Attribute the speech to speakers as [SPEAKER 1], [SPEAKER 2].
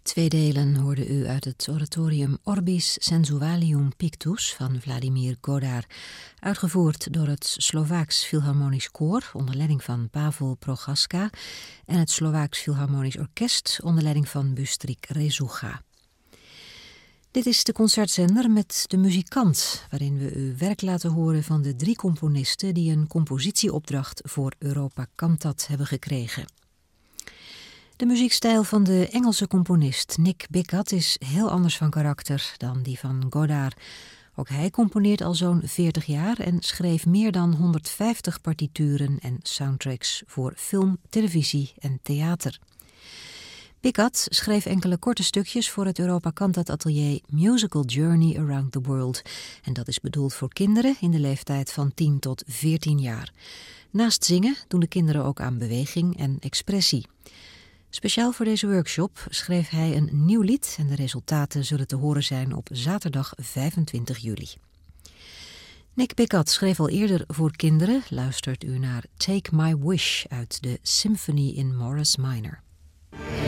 [SPEAKER 1] 2 delen hoorde u uit het oratorium Orbis Sensualium Pictus van Vladimir Godard, uitgevoerd door het Slovaaks Philharmonisch Koor onder leiding van Pavel Prochaska en het Slovaaks Philharmonisch Orkest onder leiding van Bustrik Rezuga. Dit is de concertzender met De Muzikant, waarin we u werk laten horen van de 3 componisten die een compositieopdracht voor Europa Cantat hebben gekregen. De muziekstijl van de Engelse componist Nick Bickett is heel anders van karakter dan die van Godard. Ook hij componeert al zo'n 40 jaar en schreef meer dan 150 partituren en soundtracks voor film, televisie en theater. Bickett schreef enkele korte stukjes voor het Europa Cantat Atelier Musical Journey Around the World. En dat is bedoeld voor kinderen in de leeftijd van 10 tot 14 jaar. Naast zingen doen de kinderen ook aan beweging en expressie. Speciaal voor deze workshop schreef hij een nieuw lied en de resultaten zullen te horen zijn op zaterdag 25 juli. Nick Bickett schreef al eerder voor kinderen. Luistert u naar Take My Wish uit de Symphony in Morris Minor.